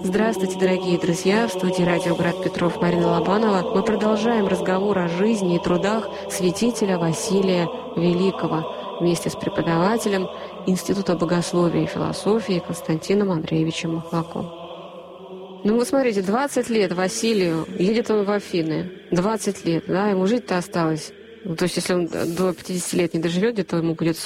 Здравствуйте, дорогие друзья! В студии «Радио Град Петров» Марина Лобанова. Мы продолжаем разговор о жизни и трудах святителя Василия Великого вместе с преподавателем Института богословия и философии Константином Андреевичем Маклаком. Ну вот смотрите, 20 лет Василию, едет он в Афины, 20 лет, да, ему жить-то осталось. То есть если он до 50 лет не доживет, где-то ему будет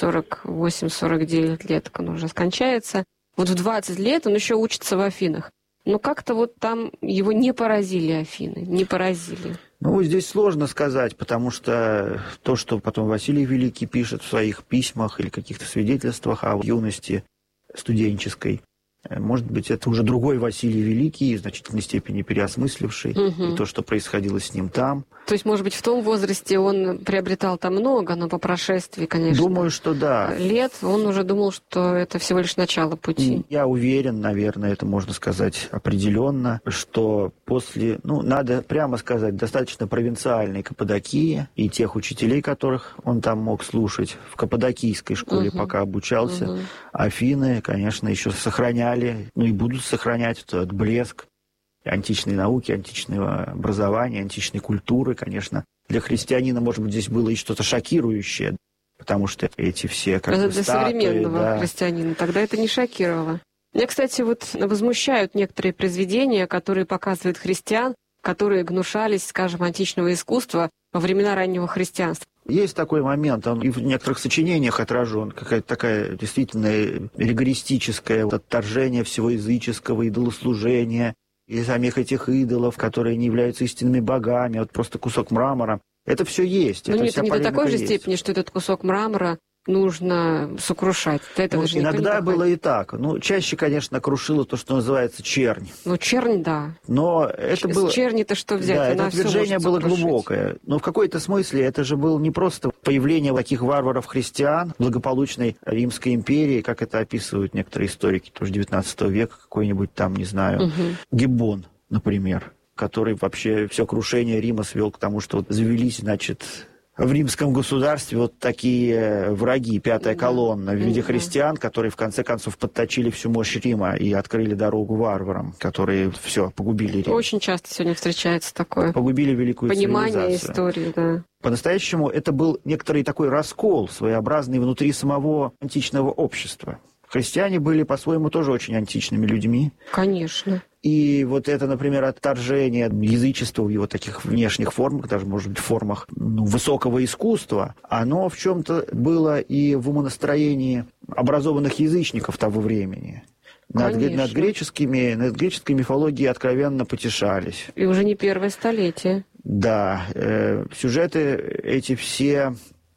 48-49 лет, он уже скончается. Вот в 20 лет он еще учится в Афинах. Но как-то вот там его не поразили Афины, не поразили. Ну, здесь сложно сказать, потому что то, что потом Василий Великий пишет в своих письмах или каких-то свидетельствах о юности студенческой, может быть, это уже другой Василий Великий, в значительной степени переосмысливший и то, что происходило с ним там. То есть, может быть, в том возрасте он приобретал там много, но по прошествии, конечно, думаю, что да. Лет, он уже думал, что это всего лишь начало пути. Я уверен, наверное, это можно сказать определенно, что после, надо прямо сказать, достаточно провинциальной Каппадокии и тех учителей, которых он там мог слушать, в Каппадокийской школе пока обучался, Афины, конечно, еще сохраняли, и будут сохранять этот блеск античной науки, античного образования, античной культуры, конечно. Для христианина, может быть, здесь было и что-то шокирующее, потому что эти все это для статуи, современного христианина. Тогда это не шокировало. Меня, кстати, возмущают некоторые произведения, которые показывают христиан, которые гнушались, скажем, античного искусства во времена раннего христианства. Есть такой момент, он и в некоторых сочинениях отражен, какая-то такая действительно ригористическое отторжение всего языческого, идолослужения, и самих этих идолов, которые не являются истинными богами, вот просто кусок мрамора. Это все есть. Но это не до такой же степени, что этот кусок мрамора нужно сокрушать. Иногда было и так. Чаще, конечно, крушило то, что называется чернь. Чернь, да. Но это было... С черни-то что взять? Да, это утверждение было глубокое. Но в какой-то смысле это же было не просто появление таких варваров-христиан в благополучной Римской империи, как это описывают некоторые историки, тоже 19 века, какой-нибудь там, не знаю, Гиббон, например, который вообще все крушение Рима свел к тому, что завелись, в римском государстве вот такие враги, пятая колонна в виде христиан, которые в конце концов подточили всю мощь Рима и открыли дорогу варварам, которые все погубили Рим. Очень часто сегодня встречается такое. Погубили великую понимание цивилизацию. Истории, да. По-настоящему это был некоторый такой раскол, своеобразный внутри самого античного общества. Христиане были по-своему тоже очень античными людьми. Конечно. И вот это, например, отторжение язычества в его таких внешних формах, даже, может быть, в формах высокого искусства, оно в чем-то было и в умонастроении образованных язычников того времени. Над греческой мифологией откровенно потешались. И уже не первое столетие. Да. Сюжеты эти все...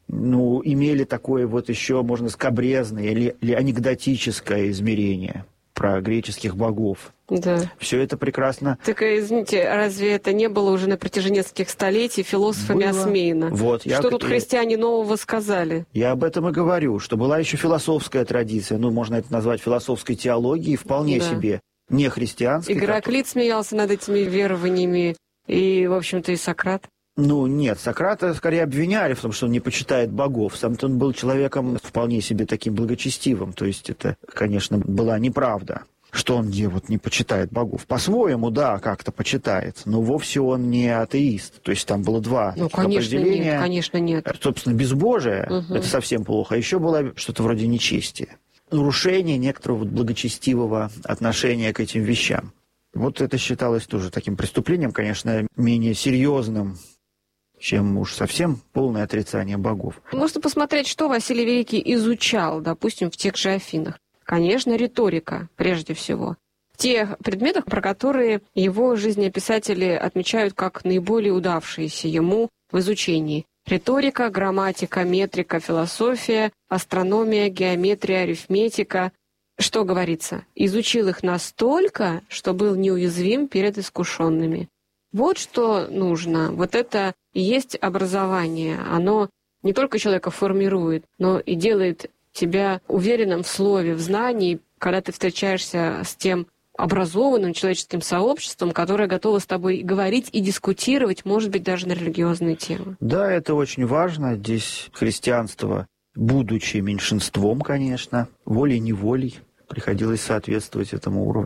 имели такое еще, можно скабрезное или анекдотическое измерение про греческих богов. Да. Все это прекрасно. Так, извините, разве это не было уже на протяжении нескольких столетий философами Осмеяна? Что тут христиане нового сказали? Я об этом и говорю, что была еще философская традиция, можно это назвать философской теологией, вполне себе не христианской. И Гераклит смеялся над этими верованиями, и, в общем-то, и Сократ. Нет, Сократа скорее обвиняли в том, что он не почитает богов. Сам-то он был человеком вполне себе таким благочестивым. То есть это, конечно, была неправда, что он не почитает богов. По-своему, да, как-то почитает, но вовсе он не атеист. То есть там было два определения. Конечно, нет. Собственно, безбожие, это совсем плохо. А еще было что-то вроде нечестия. Нарушение некоторого благочестивого отношения к этим вещам. Вот это считалось тоже таким преступлением, конечно, менее серьезным, чем уж совсем полное отрицание богов. Можно посмотреть, что Василий Великий изучал, допустим, в тех же Афинах. Конечно, риторика, прежде всего. В тех предметах, про которые его жизнеописатели отмечают как наиболее удавшиеся ему в изучении. Риторика, грамматика, метрика, философия, астрономия, геометрия, арифметика. Что говорится? Изучил их настолько, что был неуязвим перед искушенными. Вот что нужно. Вот это и есть образование. Оно не только человека формирует, но и делает тебя уверенным в слове, в знании, когда ты встречаешься с тем образованным человеческим сообществом, которое готово с тобой говорить и дискутировать, может быть, даже на религиозные темы. Да, это очень важно. Здесь христианство, будучи меньшинством, конечно, волей-неволей, приходилось соответствовать этому уровню.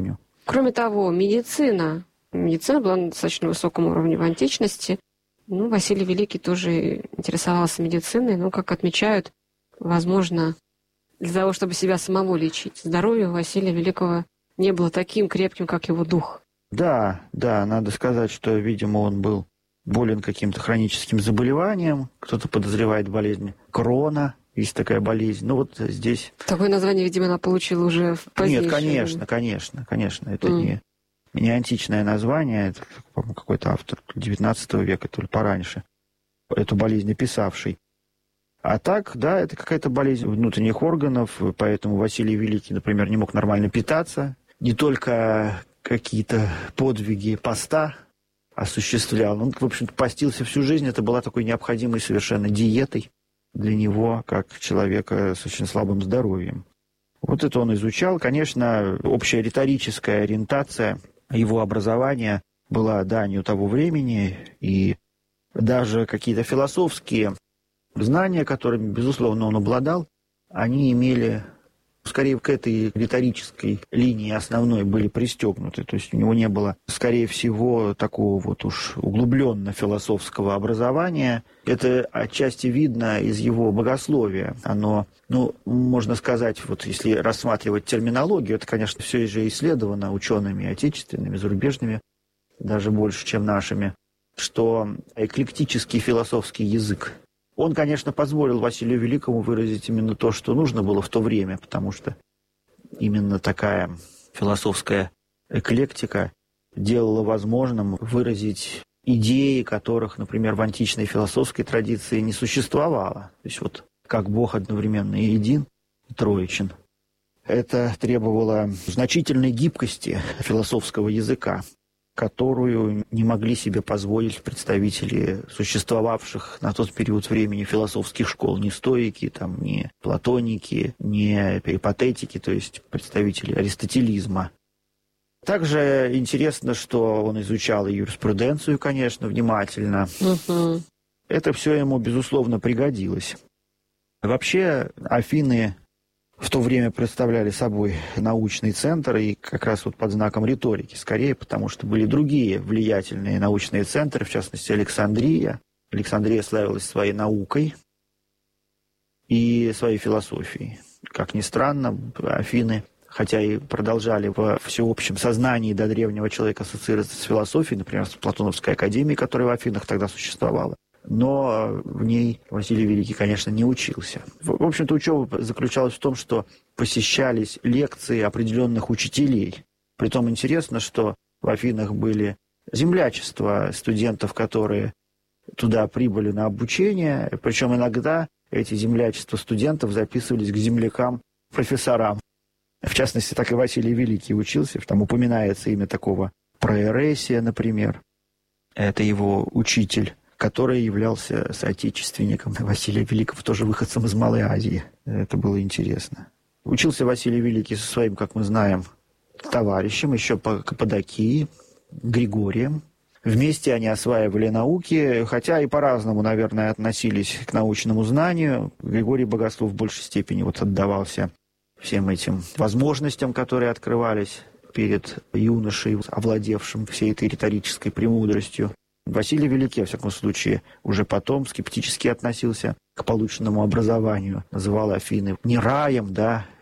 Кроме того, медицина. Медицина была на достаточно высоком уровне в античности. Василий Великий тоже интересовался медициной, но, как отмечают, возможно, для того, чтобы себя самого лечить. Здоровье у Василия Великого не было таким крепким, как его дух. Да, надо сказать, что, видимо, он был болен каким-то хроническим заболеванием. Кто-то подозревает болезнь Крона. Есть такая болезнь. Здесь... Такое название, видимо, она получила уже в позднейшее. Нет, конечно. Это не античное название. Это, по-моему, какой-то автор XIX века, то ли пораньше, эту болезнь описавший. А так, да, это какая-то болезнь внутренних органов, поэтому Василий Великий, например, не мог нормально питаться. Не только какие-то подвиги поста осуществлял. Он, в общем-то, постился всю жизнь. Это была такой необходимой совершенно диетой для него, как человека с очень слабым здоровьем. Вот это он изучал. Конечно, общая риторическая ориентация его образования была данью того времени, и даже какие-то философские знания, которыми, безусловно, он обладал, они имели, скорее, к этой риторической линии основной были пристегнуты. То есть у него не было, скорее всего, такого вот уж углубленно-философского образования. Это отчасти видно из его богословия. Оно, можно сказать, вот если рассматривать терминологию, это, конечно, все же исследовано учеными отечественными, зарубежными, даже больше, чем нашими, что эклектический философский язык, он, конечно, позволил Василию Великому выразить именно то, что нужно было в то время, потому что именно такая философская эклектика делала возможным выразить идеи, которых, например, в античной философской традиции не существовало. То есть вот как Бог одновременно и един, и троичен. Это требовало значительной гибкости философского языка, которую не могли себе позволить представители существовавших на тот период времени философских школ. Ни стоики, ни платоники, ни перипатетики, то есть представители аристотелизма. Также интересно, что он изучал и юриспруденцию, конечно, внимательно. Это все ему, безусловно, пригодилось. Вообще, Афины в то время представляли собой научный центр, и как раз вот под знаком риторики, скорее, потому что были другие влиятельные научные центры, в частности, Александрия. Александрия славилась своей наукой и своей философией. Как ни странно, Афины, хотя и продолжали во всеобщем сознании до древнего человека ассоциироваться с философией, например, с Платоновской академией, которая в Афинах тогда существовала, но в ней Василий Великий, конечно, не учился. В общем-то, учеба заключалась в том, что посещались лекции определенных учителей. Притом интересно, что в Афинах были землячества студентов, которые туда прибыли на обучение, причем иногда эти землячества студентов записывались к землякам-профессорам. В частности, так и Василий Великий учился. Там упоминается имя такого Проэресия, например. Это его учитель, который являлся соотечественником Василия Великого, тоже выходцем из Малой Азии. Это было интересно. Учился Василий Великий со своим, как мы знаем, товарищем, еще по Каппадокии, Григорием. Вместе они осваивали науки, хотя и по-разному, наверное, относились к научному знанию. Григорий Богослов в большей степени отдавался всем этим возможностям, которые открывались перед юношей, овладевшим всей этой риторической премудростью. Василий Великий, во всяком случае, уже потом скептически относился к полученному образованию. Называл Афины не раем,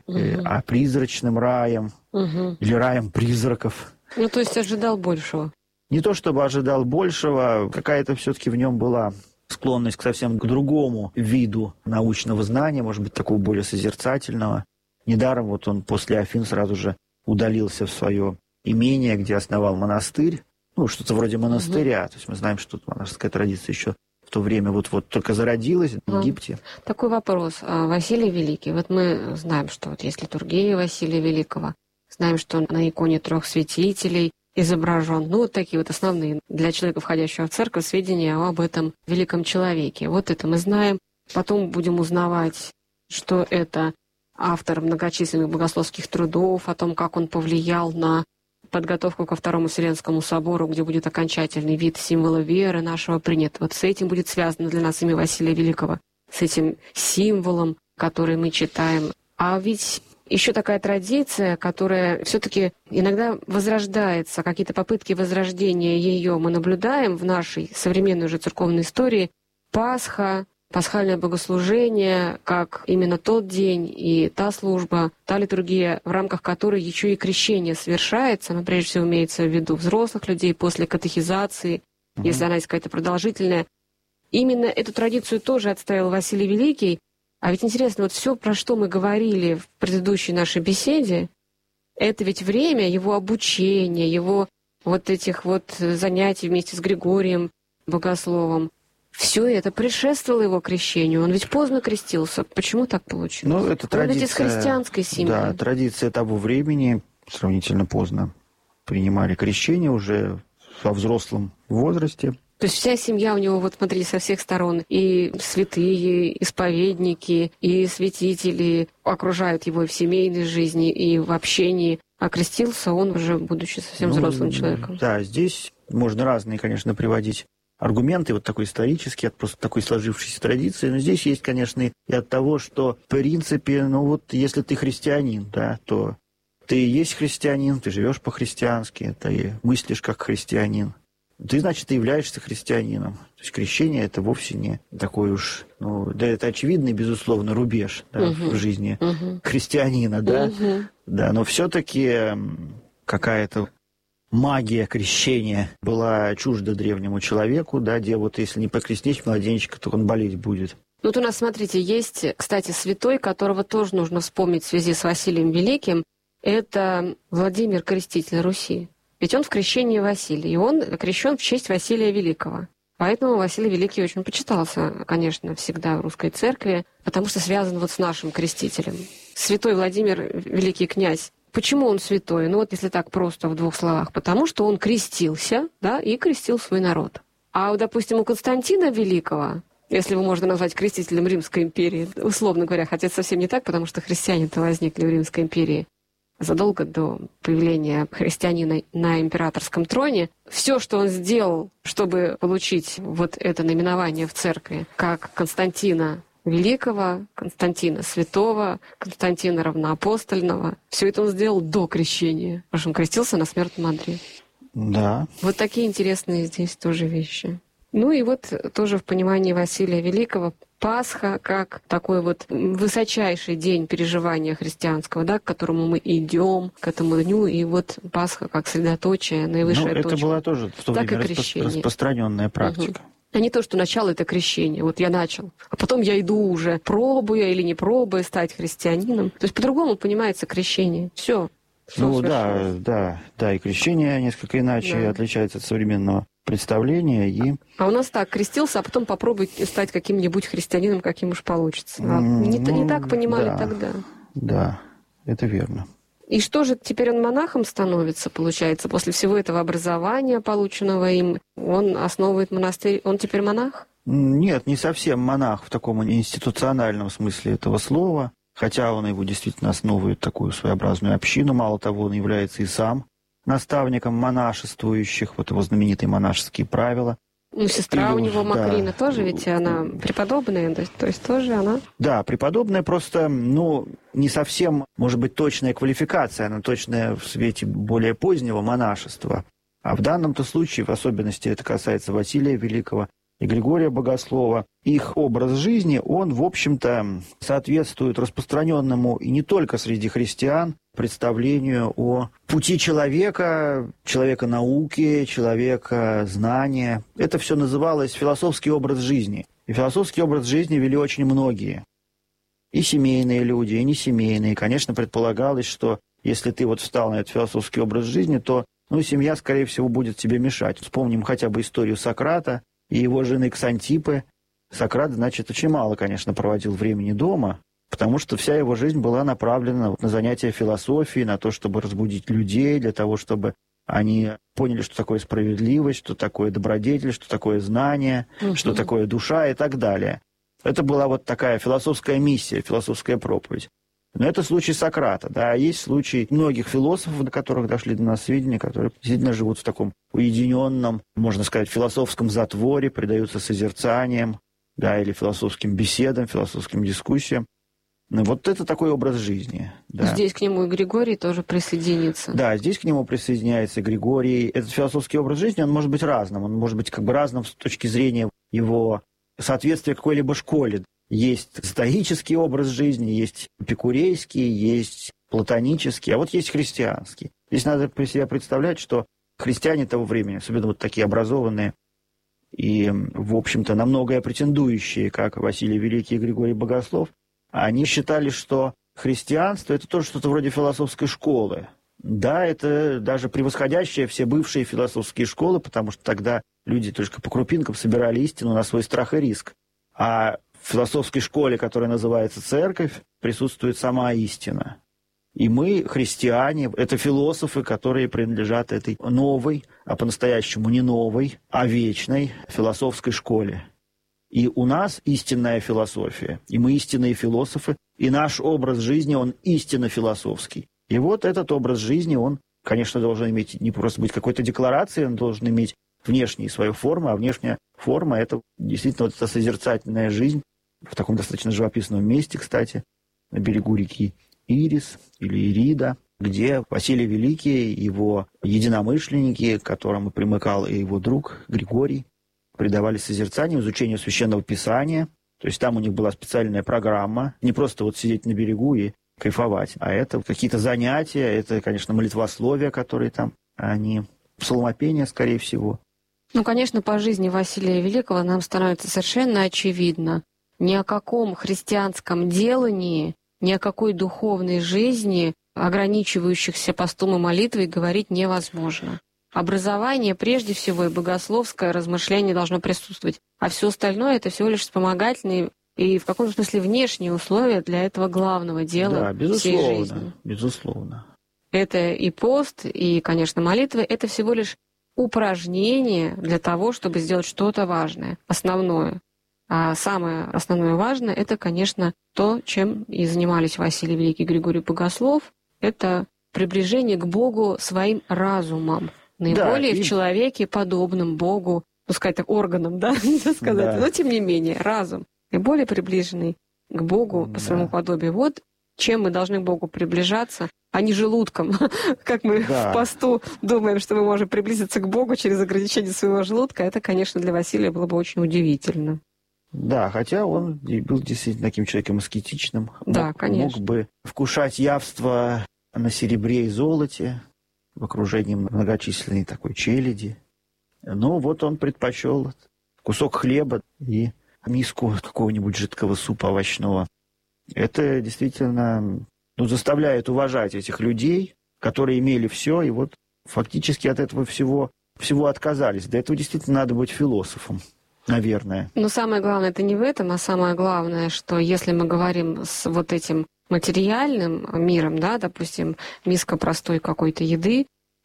а призрачным раем, или раем призраков. То есть ожидал большего. Не то чтобы ожидал большего, какая-то все-таки в нем была склонность совсем к другому виду научного знания, может быть, такого более созерцательного. Недаром он после Афин сразу же удалился в свое имение, где основал монастырь. Что-то вроде монастыря. То есть мы знаем, что монашеская традиция еще в то время только зародилась в Египте. Такой вопрос. Василий Великий. Мы знаем, что есть литургия Василия Великого. Знаем, что на иконе 3 святителей изображен. Такие основные для человека, входящего в церковь, сведения об этом великом человеке. Это мы знаем. Потом будем узнавать, что это автор многочисленных богословских трудов, о том, как он повлиял на подготовку ко Второму Вселенскому собору, где будет окончательный вид символа веры нашего принят. С этим будет связано для нас имя Василия Великого, с этим символом, который мы читаем. А ведь еще такая традиция, которая все-таки иногда возрождается, какие-то попытки возрождения ее мы наблюдаем в нашей современной уже церковной истории. Пасха, пасхальное богослужение, как именно тот день и та служба, та литургия, в рамках которой еще и крещение совершается, но прежде всего имеется в виду взрослых людей после катехизации, если она есть какая-то продолжительная. Именно эту традицию тоже отстоял Василий Великий. А ведь интересно, вот все, про что мы говорили в предыдущей нашей беседе, это ведь время его обучения, его вот этих вот занятий вместе с Григорием Богословом. Все это предшествовало его крещению. Он ведь поздно крестился. Почему так получилось? Ну, это традиция, он ведь из христианской семьи. Да, традиция того времени, сравнительно поздно принимали крещение уже во взрослом возрасте. То есть вся семья у него, вот смотрите, со всех сторон, и святые, исповедники, и святители окружают его и в семейной жизни, и в общении. А крестился он уже, будучи совсем взрослым человеком. Да, здесь можно разные, конечно, приводить аргументы, вот такой исторический, от просто такой сложившейся традиции. Но здесь есть, конечно, и от того, что, в принципе, ну вот, если ты христианин, да, то ты и есть христианин, ты живешь по-христиански, ты мыслишь как христианин. Ты, значит, ты являешься христианином. То есть крещение — это вовсе не такой уж... Ну, да, это очевидный, безусловно, рубеж, да, в жизни христианина, да. Да, но все-таки какая-то магия крещения была чужда древнему человеку, да, где вот если не покрестить младенчика, то он болеть будет. Вот у нас, смотрите, есть, кстати, святой, которого тоже нужно вспомнить в связи с Василием Великим. Это Владимир Креститель Руси. Ведь он в крещении Василия, и он крещен в честь Василия Великого. Поэтому Василий Великий очень почитался, конечно, всегда в русской церкви, потому что связан вот с нашим крестителем. Святой Владимир Великий князь. Почему он святой? Ну вот если так просто в двух словах. Потому что он крестился, да, и крестил свой народ. А, допустим, у Константина Великого, если его можно назвать крестителем Римской империи, условно говоря, хотя это совсем не так, потому что христиане-то возникли в Римской империи задолго до появления христианина на императорском троне, все, что он сделал, чтобы получить вот это наименование в церкви, как Константина Великого, Константина Святого, Константина Равноапостольного, все это он сделал до крещения, потому что он крестился на смертном одре. Да. Вот такие интересные здесь тоже вещи. Ну и вот тоже в понимании Василия Великого Пасха как такой вот высочайший день переживания христианского, да, к которому мы идем, к этому дню, и вот Пасха как средоточие, наивысшая точка. Это была тоже в то время распространенная практика. А не то, что начало — это крещение. Вот я начал, а потом я иду уже, пробуя или не пробуя стать христианином. То есть по-другому понимается крещение. Все. Ну да, и крещение несколько иначе отличается от современного представления. А у нас так, крестился, а потом попробуй стать каким-нибудь христианином, каким уж получится. Не так понимали тогда. Да, это верно. И что же, теперь он монахом становится, получается, после всего этого образования, полученного им? Он основывает монастырь, он теперь монах? Нет, не совсем монах в таком институциональном смысле этого слова, хотя он его действительно основывает такую своеобразную общину. Мало того, он является и сам наставником монашествующих, вот его знаменитые монашеские правила. Ну, сестра у него Макрина тоже, ведь она преподобная, то есть тоже она... Да, преподобная, просто, не совсем, может быть, точная квалификация, она точная в свете более позднего монашества. А в данном-то случае, в особенности это касается Василия Великого и Григория Богослова, их образ жизни, он, в общем-то, соответствует распространенному и не только среди христиан представлению о пути человека, человека науки, человека знания. Это все называлось философский образ жизни. И философский образ жизни вели очень многие. И семейные люди, и несемейные. Конечно, предполагалось, что если ты вот встал на этот философский образ жизни, то семья, скорее всего, будет тебе мешать. Вспомним хотя бы историю Сократа и его жены Ксантипы. Сократ, значит, очень мало, конечно, проводил времени дома, потому что вся его жизнь была направлена на занятия философией, на то, чтобы разбудить людей, для того, чтобы они поняли, что такое справедливость, что такое добродетель, что такое знание, что такое душа и так далее. Это была вот такая философская миссия, философская проповедь. Но это случай Сократа, да, есть случай многих философов, до которых дошли до нас сведения, которые действительно живут в таком уединенном, можно сказать, философском затворе, предаются созерцаниям, да, или философским беседам, философским дискуссиям. Вот это такой образ жизни. Да. Здесь к нему и Григорий тоже присоединится. Да, здесь к нему присоединяется Григорий. Этот философский образ жизни, он может быть разным. Он может быть как бы разным с точки зрения его соответствия какой-либо школе. Есть стоический образ жизни, есть эпикурейский, есть платонический, а вот есть христианский. Здесь надо при себе представлять, что христиане того времени, особенно вот такие образованные и, в общем-то, на многое претендующие, как Василий Великий и Григорий Богослов, они считали, что христианство – это тоже что-то вроде философской школы. Да, это даже превосходящее все бывшие философские школы, потому что тогда люди только по крупинкам собирали истину на свой страх и риск. А в философской школе, которая называется церковь, присутствует сама истина. И мы, христиане, это философы, которые принадлежат этой новой, а по-настоящему не новой, а вечной философской школе. И у нас истинная философия, и мы истинные философы, и наш образ жизни, он истинно философский. И вот этот образ жизни, он, конечно, должен иметь не просто быть какой-то декларацией, он должен иметь внешние свои формы, а внешняя форма – это действительно вот эта созерцательная жизнь в таком достаточно живописном месте, кстати, на берегу реки Ирис или Ирида, где Василий Великий, его единомышленники, к которым примыкал и его друг Григорий, предавались созерцанию, изучению Священного Писания. То есть там у них была специальная программа. Не просто вот сидеть на берегу и кайфовать, а это какие-то занятия, это, конечно, молитвословия, которые там, они псалмопения, скорее всего. Ну, конечно, по жизни Василия Великого нам становится совершенно очевидно, ни о каком христианском делании, ни о какой духовной жизни, ограничивающихся постом и молитвой, говорить невозможно. Образование, прежде всего, и богословское размышление должно присутствовать, а все остальное – это всего лишь вспомогательные и в каком-то смысле внешние условия для этого главного дела всей жизни. Безусловно. Это и пост, и, конечно, молитва – это всего лишь упражнение для того, чтобы сделать что-то важное, основное. А самое основное и важное – это, конечно, то, чем и занимались Василий Великий и Григорий Богослов. Это приближение к Богу своим разумом. Наиболее в человеке подобным Богу, пускай так органам, да, нельзя сказать, но тем не менее, разум, наиболее приближенный к Богу по своему подобию. Вот чем мы должны к Богу приближаться, а не желудком, как мы в посту думаем, что мы можем приблизиться к Богу через ограничение своего желудка. Это, конечно, для Василия было бы очень удивительно. Да, хотя он был действительно таким человеком аскетичным. Да, конечно. Мог бы вкушать явство на серебре и золоте, в окружении многочисленной такой челяди. Но вот он предпочел кусок хлеба и миску какого-нибудь жидкого супа овощного. Это действительно заставляет уважать этих людей, которые имели все, и вот фактически от этого всего отказались. Для этого действительно надо быть философом, наверное. Но самое главное это не в этом, а самое главное, что если мы говорим с вот этим материальным миром, да, допустим, миска простой какой-то еды,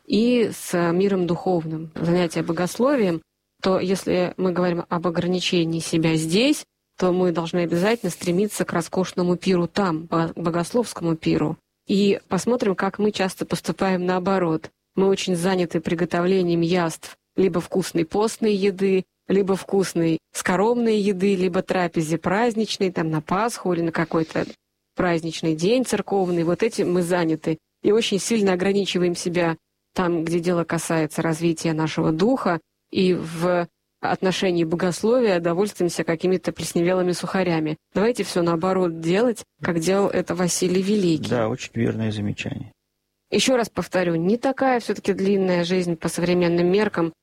и с миром духовным, занятие богословием, то если мы говорим об ограничении себя здесь, то мы должны обязательно стремиться к роскошному пиру там, богословскому пиру. И посмотрим, как мы часто поступаем наоборот. Мы очень заняты приготовлением яств, либо вкусной постной еды, либо вкусной скоромной еды, либо трапезе праздничной, там на Пасху или на какой-то праздничный день церковный. Вот этим мы заняты. И очень сильно ограничиваем себя там, где дело касается развития нашего духа, и в отношении богословия довольствуемся какими-то плесневелыми сухарями. Давайте все наоборот делать, как делал это Василий Великий. Да, очень верное замечание. Еще раз повторю, не такая все-таки длинная жизнь по современным меркам.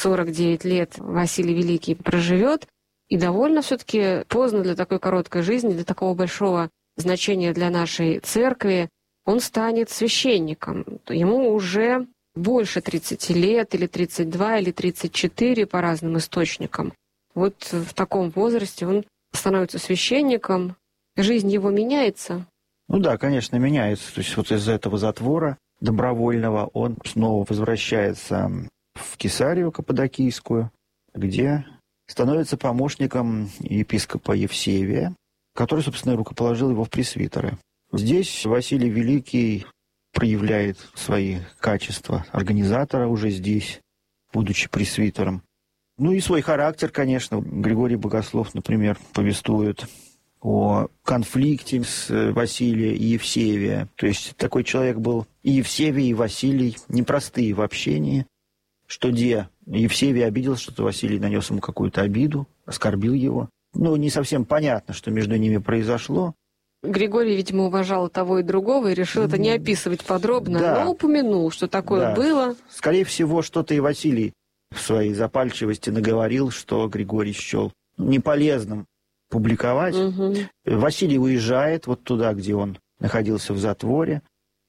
49 лет Василий Великий проживет, и довольно все-таки поздно для такой короткой жизни, для такого большого значения для нашей церкви, он станет священником. Ему уже больше 30 лет, или 32, или 34 по разным источникам. Вот в таком возрасте он становится священником, жизнь его меняется. Ну да, конечно, меняется. То есть вот из этого затвора добровольного он снова возвращается в Кесарию Каппадокийскую, где становится помощником епископа Евсевия, который, собственно, рукоположил его в пресвитеры. Здесь Василий Великий проявляет свои качества организатора уже здесь, будучи пресвитером. Ну и свой характер, конечно. Григорий Богослов, например, повествует о конфликте с Василия и Евсевия. То есть такой человек был и Евсевий, и Василий непростые в общении, что Евсевий обиделся, что Василий нанес ему какую-то обиду, оскорбил его. Не совсем понятно, что между ними произошло. Григорий, видимо, уважал того и другого и решил это не описывать подробно, да. но упомянул, что такое было. Скорее всего, что-то и Василий в своей запальчивости наговорил, что Григорий счел неполезным публиковать. Василий уезжает вот туда, где он находился в затворе.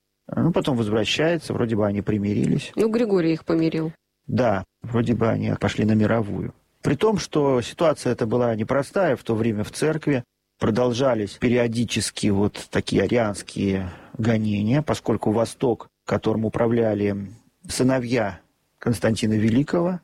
Потом возвращается, вроде бы они примирились. Григорий их помирил. Да, вроде бы они пошли на мировую. При том, что ситуация эта была непростая, в то время в церкви продолжались периодически вот такие арианские гонения, поскольку Восток, которым управляли сыновья Константина Великого,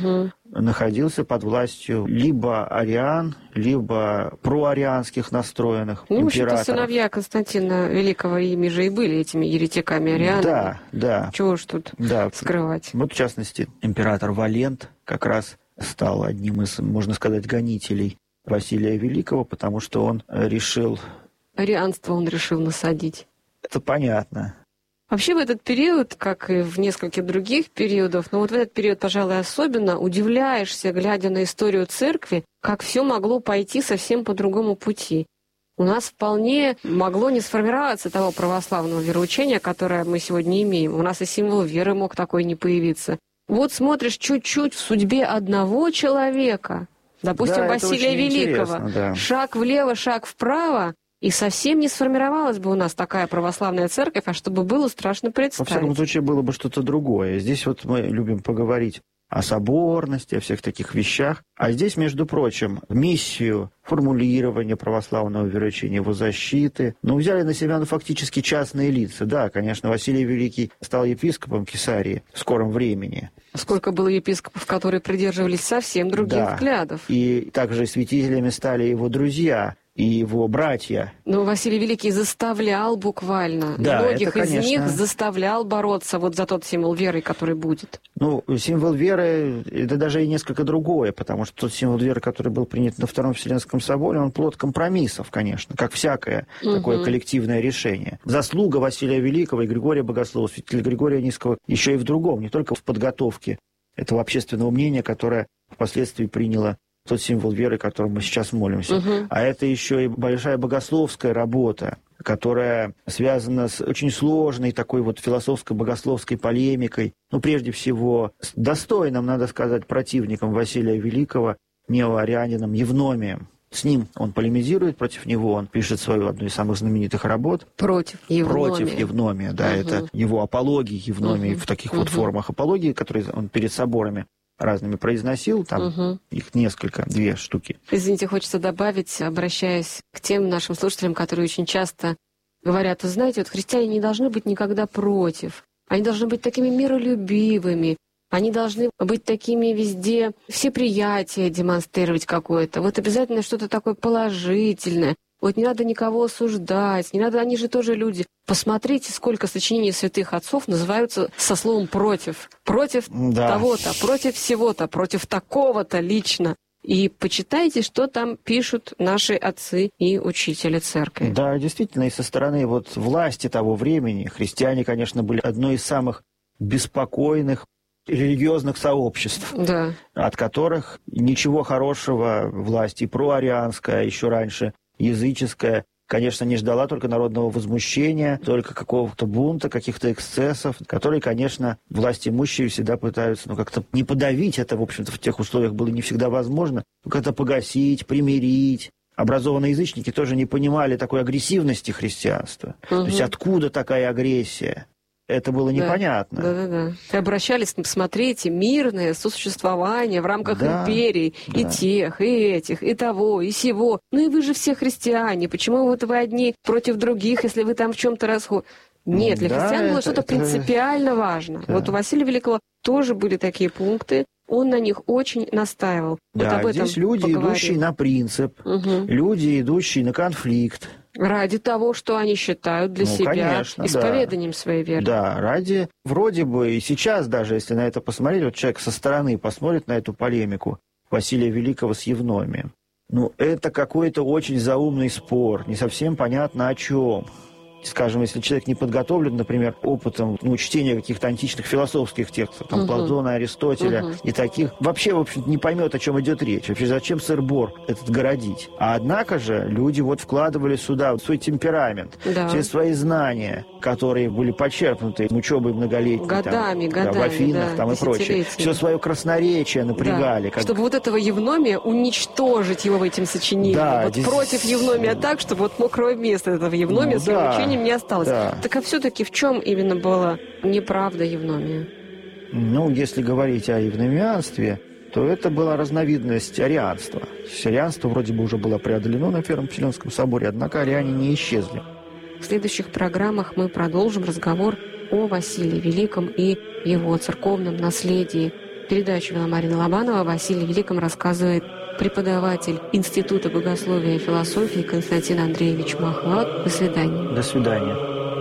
находился под властью либо ариан, либо проарианских настроенных императоров. В общем-то, сыновья Константина Великого ими же и были этими еретиками-арианами. Да. Чего ж тут скрывать? Вот, в частности, император Валент как раз стал одним из, можно сказать, гонителей Василия Великого, потому что он решил... Арианство он решил насадить. Это понятно. Вообще в этот период, как и в нескольких других периодах, но вот в этот период, пожалуй, особенно удивляешься, глядя на историю церкви, как все могло пойти совсем по другому пути. У нас вполне могло не сформироваться того православного вероучения, которое мы сегодня имеем. У нас и символ веры мог такой не появиться. Вот смотришь чуть-чуть в судьбе одного человека, допустим, Василия Великого, шаг влево, шаг вправо, и совсем не сформировалась бы у нас такая православная церковь, а чтобы было страшно представить. Во всяком случае, было бы что-то другое. Здесь вот мы любим поговорить о соборности, о всех таких вещах. А здесь, между прочим, миссию формулирования православного вероучения, его защиты, взяли на себя фактически частные лица. Да, конечно, Василий Великий стал епископом Кесарии в скором времени. Сколько было епископов, которые придерживались совсем других взглядов. И также святителями стали его друзья и его братья. Но Василий Великий заставлял буквально. Многих из них заставлял бороться вот за тот символ веры, который будет. Символ веры — это даже и несколько другое, потому что тот символ веры, который был принят на Втором Вселенском соборе, он плод компромиссов, конечно, как всякое такое коллективное решение. Заслуга Василия Великого и Григория Богослова, святителя Григория Низкого, еще и в другом, не только в подготовке этого общественного мнения, которое впоследствии приняло тот символ веры, которому мы сейчас молимся. А это еще и большая богословская работа, которая связана с очень сложной такой вот философско-богословской полемикой. Прежде всего, с достойным, надо сказать, противником Василия Великого, неоарианином Евномием. С ним он полемизирует, против него он пишет свою одну из самых знаменитых работ. Против Евномия, да, это его апологии Евномии в таких вот формах апологии, которые он перед соборами разными произносил, там их несколько, 2 штуки. Извините, хочется добавить, обращаясь к тем нашим слушателям, которые очень часто говорят: вы знаете, вот христиане не должны быть никогда против, они должны быть такими миролюбивыми, они должны быть такими везде, все приятия демонстрировать какое-то, вот обязательно что-то такое положительное. Вот не надо никого осуждать, не надо, они же тоже люди. Посмотрите, сколько сочинений святых отцов называются со словом «против». Против того-то, против всего-то, против такого-то лично. И почитайте, что там пишут наши отцы и учители церкви. Да, действительно, и со стороны власти того времени христиане, конечно, были одной из самых беспокойных религиозных сообществ, от которых ничего хорошего власть и проарианская, еще раньше языческая, конечно, не ждала только народного возмущения, только какого-то бунта, каких-то эксцессов, которые, конечно, власть имущие всегда пытаются как-то не подавить это, в общем-то, в тех условиях было не всегда возможно, как-то погасить, примирить. Образованные язычники тоже не понимали такой агрессивности христианства. То есть откуда такая агрессия? Это было непонятно. Да. И обращались, смотрите, мирное сосуществование в рамках империй, и тех, и этих, и того, и сего. И вы же все христиане, почему вот вы одни против других, если вы там в чем-то расходитесь? Нет, для христиан было что-то принципиально важно. Вот у Василия Великого тоже были такие пункты, он на них очень настаивал. Да, вот об этом здесь люди, идущие на принцип, люди, идущие на конфликт. Ради того, что они считают для себя конечно, исповеданием своей веры. Да, ради, вроде бы, и сейчас даже, если на это посмотреть, вот человек со стороны посмотрит на эту полемику Василия Великого с Евномием. это какой-то очень заумный спор, не совсем понятно о чем. Скажем, если человек не подготовлен, например, опытом чтения каких-то античных философских текстов, Платона, Аристотеля и таких, вообще, в общем-то, не поймет, о чем идет речь. Вообще, зачем сыр-бор этот городить? А однако же люди вкладывали сюда свой темперамент, все свои знания, которые были почерпнуты учебой многолетней. Годами, в Афинах и прочее. Все свое красноречие напрягали. Чтобы этого Евномия уничтожить его этим сочинением. Против Евномия так, чтобы мокрое место этого Евномия с его учением не осталось. Так а все-таки в чем именно была неправда Евномия? Если говорить о евномианстве, то это была разновидность арианства. Арианство вроде бы уже было преодолено на Первом Вселенском соборе, однако ариане не исчезли. В следующих программах мы продолжим разговор о Василии Великом и его церковном наследии. Передачу вела Марина Лобанова. О Василии Великом рассказывает преподаватель Института богословия и философии Константин Андреевич Махлад. До свидания. До свидания.